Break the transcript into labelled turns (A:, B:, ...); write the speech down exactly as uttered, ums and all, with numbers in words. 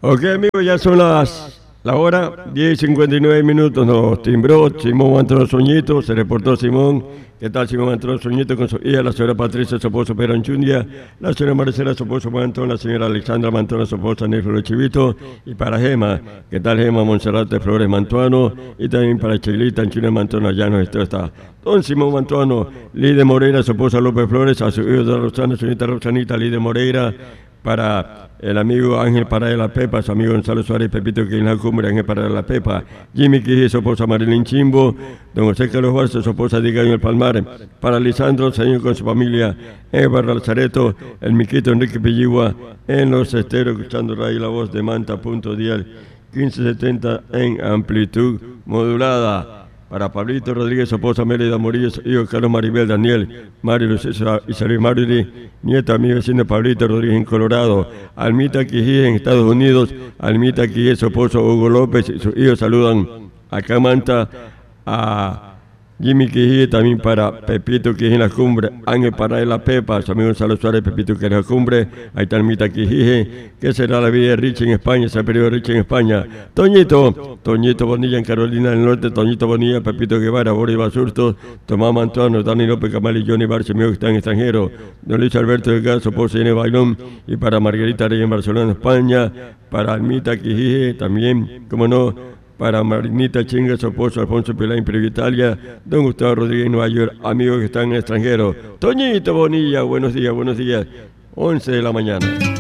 A: Ok, amigos, ya son las la hora diez y cincuenta y nueve minutos. Nos timbró Simón Antonio Soñito, se reportó Simón. ¿Qué tal, Simón Antonio Soñito? Con su hija, la señora Patricia, su esposo Pedro Anchundia, la señora Marcela, su esposo Mantón, la señora Alexandra Mantón, su esposa Néstor Chivito, y para Gema, ¿qué tal, Gema? Monserrate Flores Mantuano, y también para Chilita Anchundia Mantón, allá nos está. Don Simón Mantuano, Lide Moreira, su esposa López Flores, a su hijo de Rosana, señorita Rosanita, Lide Moreira, para el amigo Ángel Parada de la Pepa, su amigo Gonzalo Suárez, Pepito que en la cumbre, Ángel Parada de la Pepa, Jimmy Quiji, su esposa Marilyn Chimbo, don José Carlos Barça, su esposa Diga en el Palmar, para Lisandro, señor con su familia, en Barra Lazareto, el Miquito Enrique Pilligua, en Los Esteros, escuchando ahí la voz de Manta, punto dial, quince setenta en amplitud modulada. Para Pablito Rodríguez, su esposa Mérida Morillo, hijo Carlos Maribel Daniel, Mario Lucía Isabel Marily, nieta mi vecino de Pablito Rodríguez en Colorado, Almita Quijí en Estados Unidos, Almita Quijí, su esposo Hugo López y sus hijos saludan acá Manta, a Jimmy Quijí, también para Pepito Quijí en la cumbre, Ángel Parada de la Pepa, su amigo Gonzalo Suárez, Pepito que en la cumbre, ahí está Almita Quijí, que será la vida de Richie en España, ese periodo de Richie en España, Toñito, Toñito Bonilla en Carolina del Norte, Toñito Bonilla, Pepito Guevara, Boris Basurto, Tomás Mantuano, Dani López Camal y Johnny Barce, mío que está en extranjero, Don Luis Alberto Delgado, su esposa Inés Bailón, y para Margarita Reyes en Barcelona, España, para Almita Quijí, también, como no, para Marinita Chinga, su esposo Alfonso Pilar en Perú, Italia, don Gustavo Rodríguez en Nueva York, amigos que están en el extranjero. Toñito Bonilla, buenos días, buenos días, once de la mañana.